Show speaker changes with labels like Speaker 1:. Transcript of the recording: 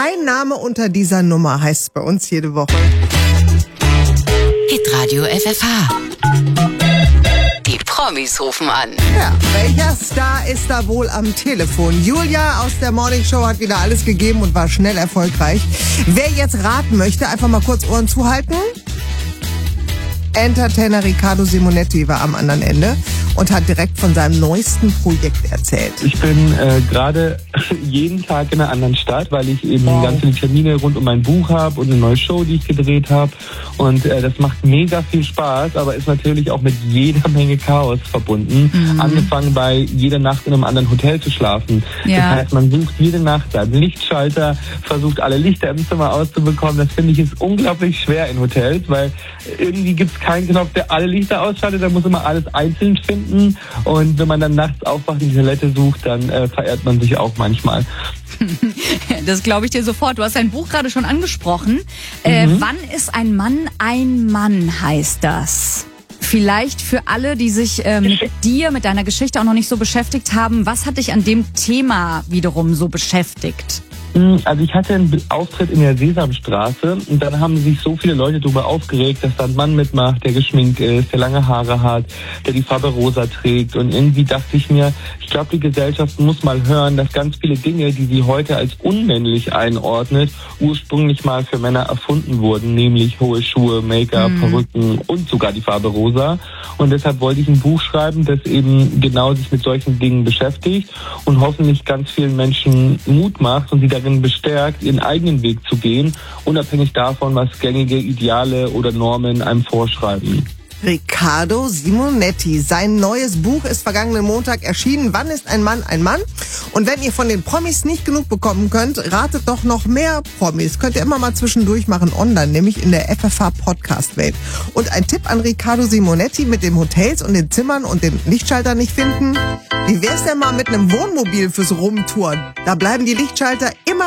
Speaker 1: Kein Name unter dieser Nummer heißt es bei uns jede Woche.
Speaker 2: Hitradio FFH. Die Promis rufen an.
Speaker 1: Ja, welcher Star ist da wohl am Telefon? Julia aus der Morning Show hat wieder alles gegeben und war schnell erfolgreich. Wer jetzt raten möchte, einfach mal kurz Ohren zuhalten. Entertainer Riccardo Simonetti war am anderen Ende und hat direkt von seinem neuesten Projekt erzählt.
Speaker 3: Ich bin gerade jeden Tag in einer anderen Stadt, weil ich eben ganz viele Termine rund um mein Buch habe und eine neue Show, die ich gedreht habe. Und das macht mega viel Spaß, aber ist natürlich auch mit jeder Menge Chaos verbunden. Angefangen bei jeder Nacht in einem anderen Hotel zu schlafen. Ja. Das heißt, man sucht jede Nacht einen Lichtschalter, versucht alle Lichter im Zimmer auszubekommen. Das finde ich ist unglaublich schwer in Hotels, weil irgendwie gibt es keinen Knopf, der alle Lichter ausschaltet. Da muss immer alles einzeln finden. Und wenn man dann nachts aufwacht und die Toilette sucht, dann verehrt man sich auch manchmal.
Speaker 4: Das glaube ich dir sofort. Du hast dein Buch gerade schon angesprochen. Wann ist ein Mann, heißt das? Vielleicht für alle, die sich mit deiner Geschichte auch noch nicht so beschäftigt haben. Was hat dich an dem Thema wiederum so beschäftigt?
Speaker 3: Also ich hatte einen Auftritt in der Sesamstraße und dann haben sich so viele Leute darüber aufgeregt, dass da ein Mann mitmacht, der geschminkt ist, der lange Haare hat, der die Farbe rosa trägt. Und irgendwie dachte ich mir, ich glaube, die Gesellschaft muss mal hören, dass ganz viele Dinge, die sie heute als unmännlich einordnet, ursprünglich mal für Männer erfunden wurden, nämlich hohe Schuhe, Make-up, Perücken und sogar die Farbe rosa. Und deshalb wollte ich ein Buch schreiben, das eben genau sich mit solchen Dingen beschäftigt und hoffentlich ganz vielen Menschen Mut macht und sie darin bestärkt, ihren eigenen Weg zu gehen, unabhängig davon, was gängige Ideale oder Normen einem vorschreiben.
Speaker 1: Riccardo Simonetti. Sein neues Buch ist vergangenen Montag erschienen. Wann ist ein Mann ein Mann? Und wenn ihr von den Promis nicht genug bekommen könnt, ratet doch noch mehr Promis. Könnt ihr immer mal zwischendurch machen online, nämlich in der FFH Podcast Welt. Und ein Tipp an Riccardo Simonetti mit den Hotels und den Zimmern und den Lichtschalter nicht finden. Wie wär's denn mal mit einem Wohnmobil fürs Rumtouren? Da bleiben die Lichtschalter immer